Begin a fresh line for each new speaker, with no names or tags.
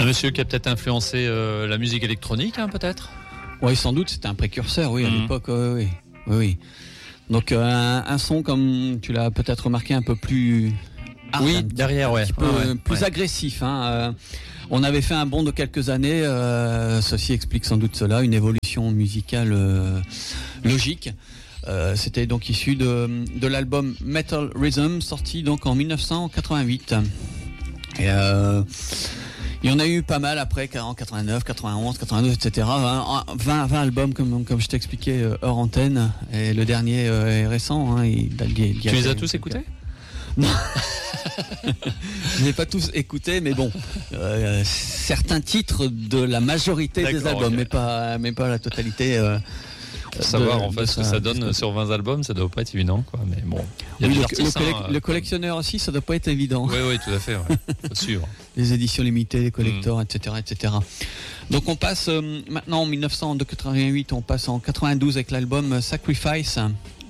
Un monsieur qui a peut-être influencé la musique électronique, peut-être.
Oui, sans doute, c'était un précurseur, oui, à l'époque, oui. Donc un son, comme tu l'as peut-être remarqué, un peu plus hard,
oui, derrière,
un petit peu plus agressif. On avait fait un bond de quelques années, ceci explique sans doute cela, une évolution musicale logique. C'était donc issu de l'album Metal Rhythm, sorti donc en 1988. Et il y en a eu pas mal après, en 89, 91, 92, etc. 20 albums, comme je t'expliquais, hors antenne. Et le dernier est récent. Tu
les as tous écoutés ?
Non. Je n'ai pas tous écouté, mais bon, certains titres de la majorité des albums, mais pas la totalité.
Savoir en fait ce que ça donne sur 20 albums, ça doit pas être évident, quoi. Mais bon,
le collectionneur aussi, ça doit pas être évident.
Oui, tout à fait. Ouais. Faut suivre.
Les éditions limitées, les collectors, etc. Donc on passe maintenant en 1988, on passe en 92 avec l'album Sacrifice,